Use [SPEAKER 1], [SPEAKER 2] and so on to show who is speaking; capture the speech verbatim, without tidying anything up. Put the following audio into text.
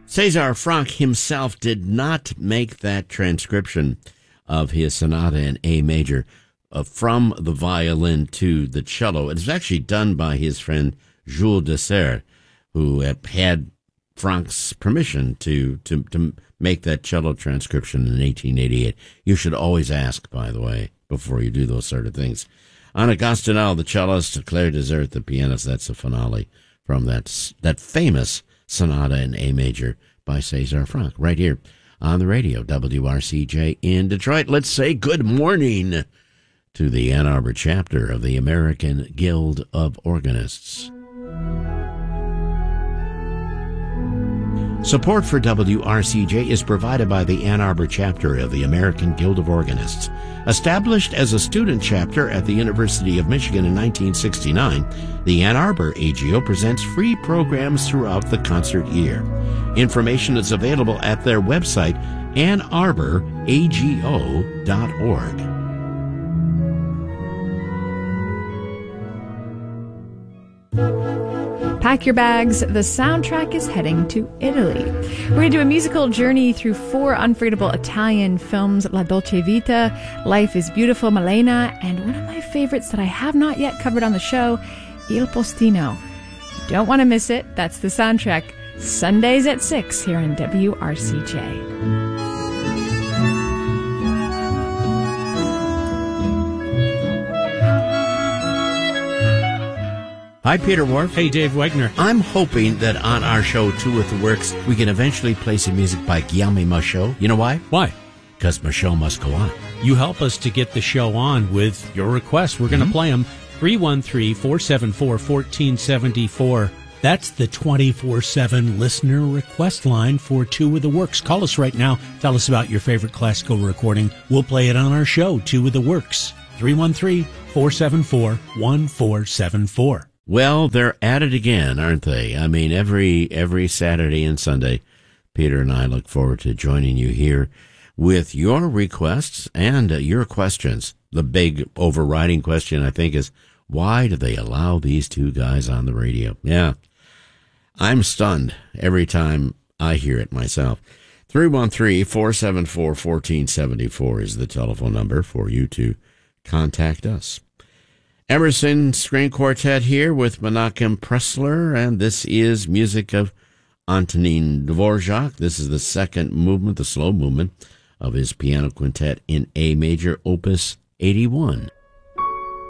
[SPEAKER 1] César Franck himself did not make that transcription of his sonata in A major uh, from the violin to the cello. It was actually done by his friend Jules Desser, who had Franck's permission to, to, to make that cello transcription in eighteen eighty-eight. You should always ask, by the way, before you do those sort of things. Anna Gastonel, the cellist, Claire Desert, the pianist. That's the finale from that that famous sonata in A major by César Franck, right here on the radio, W R C J in Detroit. Let's say good morning to the Ann Arbor chapter of the American Guild of Organists. Support for W R C J is provided by the Ann Arbor chapter of the American Guild of Organists. Established as a student chapter at the University of Michigan in nineteen sixty-nine, the Ann Arbor A G O presents free programs throughout the concert year. Information is available at their website, ann arbor a g o dot org.
[SPEAKER 2] Pack your bags. The soundtrack is heading to Italy. We're going to do a musical journey through four unforgettable Italian films: La Dolce Vita, Life is Beautiful, Malena, and one of my favorites that I have not yet covered on the show, Il Postino. You don't want to miss it. That's the soundtrack. Sundays at six here on W R C J.
[SPEAKER 1] Hi, Peter Wharf.
[SPEAKER 3] Hey, Dave Wegner.
[SPEAKER 1] I'm hoping that on our show, Two with the Works, we can eventually play some music by Guillaume Michaud. You know why?
[SPEAKER 3] Why?
[SPEAKER 1] Because Michaud must go on.
[SPEAKER 3] You help us to get the show on with your requests. We're going to mm-hmm. play them. three one three, four seven four, one four seven four. That's the twenty-four seven listener request line for Two with the Works. Call us right now. Tell us about your favorite classical recording. We'll play it on our show, Two with the Works. three one three, four seven four, one four seven four.
[SPEAKER 1] Well, they're at it again, aren't they? I mean, every every Saturday and Sunday, Peter and I look forward to joining you here with your requests and uh, your questions. The big overriding question, I think, is why do they allow these two guys on the radio? Yeah, I'm stunned every time I hear it myself. three one three, four seven four, one four seven four is the telephone number for you to contact us. Emerson String Quartet here with Menachem Pressler, and this is music of Antonin Dvorak. This is the second movement, the slow movement, of his piano quintet in A major, opus eighty-one.